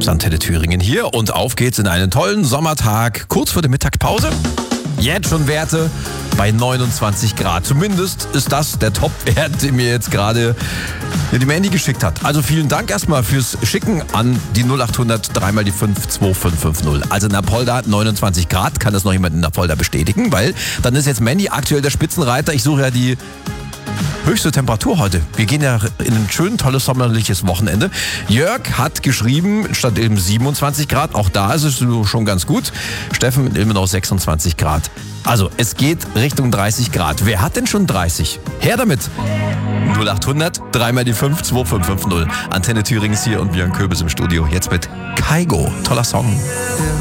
Antenne Thüringen hier und auf geht's in einen tollen Sommertag, kurz vor der Mittagspause. Jetzt schon Werte bei 29 Grad. Zumindest ist das der Top-Wert, den mir jetzt gerade die Mandy geschickt hat. Also vielen Dank erstmal fürs Schicken an die 0800 3 mal die 5 2550. Also in Apolda 29 Grad. Kann das noch jemand in Apolda bestätigen? Weil dann ist jetzt Mandy aktuell der Spitzenreiter. Ich suche ja die höchste Temperatur heute. Wir gehen ja in ein schön tolles sommerliches Wochenende. Jörg hat geschrieben, statt eben 27 Grad, auch da ist es schon ganz gut. Steffen immer noch 26 Grad. Also es geht Richtung 30 Grad. Wer hat denn schon 30? Her damit! 0800 3 mal die 5 2550. Antenne Thüringen ist hier und Björn Köbis im Studio. Jetzt mit Kaigo. Toller Song.